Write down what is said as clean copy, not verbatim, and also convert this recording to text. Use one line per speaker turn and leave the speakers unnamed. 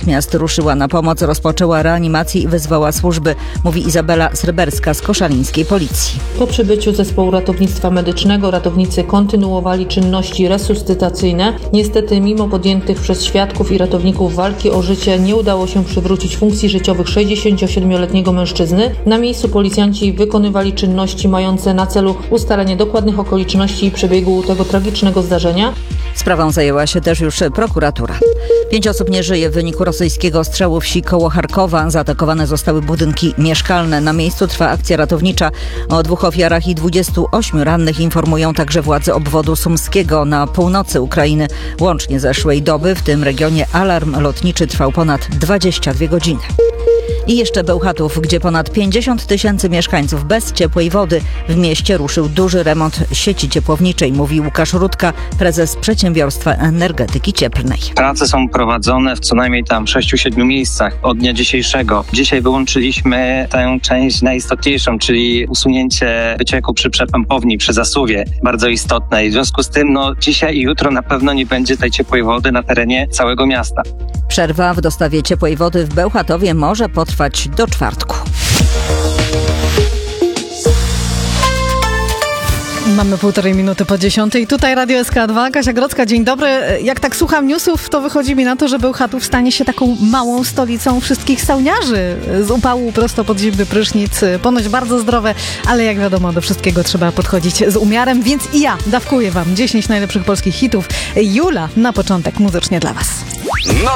natychmiast ruszyła na pomoc, rozpoczęła reanimację i wezwała służby, mówi Izabela Sreberska z koszalińskiej policji.
Po przybyciu zespołu ratownictwa medycznego ratownicy kontynuowali czynności resuscytacyjne. Niestety mimo podjętych przez świadków i ratowników walki o życie nie udało się przywrócić funkcji życiowych 67-letniego mężczyzny. Na miejscu policjanci wykonywali czynności mające na celu ustalenie dokładnych okoliczności i przebiegu tego tragicznego zdarzenia.
Sprawą zajęła się też już prokuratura. 5 osób nie żyje w wyniku rosyjskiego ostrzału wsi koło Charkowa. Zaatakowane zostały budynki mieszkalne. Na miejscu trwa akcja ratownicza. O 2 ofiarach i 28 rannych informują także władze obwodu sumskiego na północy Ukrainy. Łącznie zeszłej doby w tym regionie alarm lotniczy trwał ponad 22 godziny. I jeszcze Bełchatów, gdzie ponad 50 000 mieszkańców bez ciepłej wody. W mieście ruszył duży remont sieci ciepłowniczej, mówi Łukasz Rutka, prezes Przedsiębiorstwa Energetyki Cieplnej.
Prace są prowadzone w co najmniej tam 6-7 miejscach od dnia dzisiejszego. Dzisiaj wyłączyliśmy tę część najistotniejszą, czyli usunięcie wycieku przy przepompowni, przy zasuwie. Bardzo istotne i w związku z tym dzisiaj i jutro na pewno nie będzie tej ciepłej wody na terenie całego miasta.
Przerwa w dostawie ciepłej wody w Bełchatowie może potrwać do czwartku.
Mamy 1,5 minuty po 10:00. Tutaj Radio SK2. Kasia Grodzka, dzień dobry. Jak tak słucham newsów, to wychodzi mi na to, że Bełchatów stanie się taką małą stolicą wszystkich sauniarzy. Z upału prosto pod zimny prysznic. Ponoć bardzo zdrowe, ale jak wiadomo, do wszystkiego trzeba podchodzić z umiarem, więc i ja dawkuję wam 10 najlepszych polskich hitów. Jula na początek muzycznie dla was.